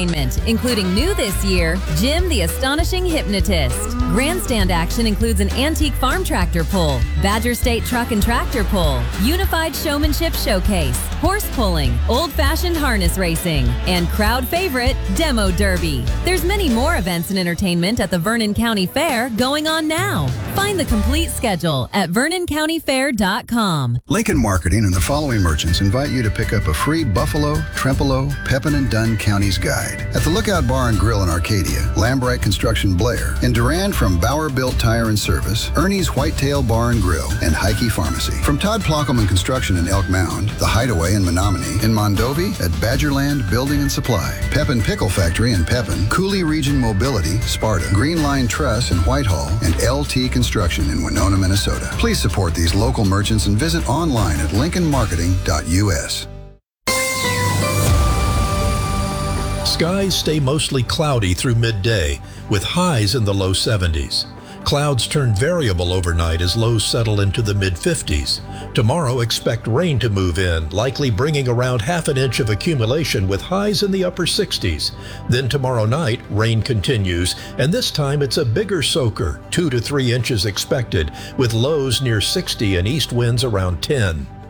entertainment, including new this year, Jim the Astonishing Hypnotist. Grandstand action includes an antique farm tractor pull, Badger State truck and tractor pull, unified showmanship showcase, horse pulling, old-fashioned harness racing, and crowd favorite, Demo Derby. There's many more events and entertainment at the Vernon County Fair going on now. Find the complete schedule at VernonCountyFair.com. Lincoln Marketing and the following merchants invite you to pick up a free Buffalo, Trempealeau, Pepin and Dunn Counties guide at the Lookout Bar and Grill in Arcadia, Lambright Construction Blair, in Durand from Bauer Built Tire and Service, Ernie's Whitetail Bar and Grill, and Heike Pharmacy. From Todd Plockelman Construction in Elk Mound, The Hideaway in Menominee, in Mondovi at Badgerland Building and Supply, Pepin Pickle Factory in Pepin, Cooley Region Mobility, Sparta, Green Line Truss in Whitehall, and LT Construction in Winona, Minnesota. Please support these local merchants and visit online at lincolnmarketing.us. Skies stay mostly cloudy through midday, with highs in the low 70s. Clouds turn variable overnight as lows settle into the mid-50s. Tomorrow, expect rain to move in, likely bringing around half an inch of accumulation with highs in the upper 60s. Then tomorrow night, rain continues, and this time it's a bigger soaker, 2 to 3 inches expected, with lows near 60 and east winds around 10.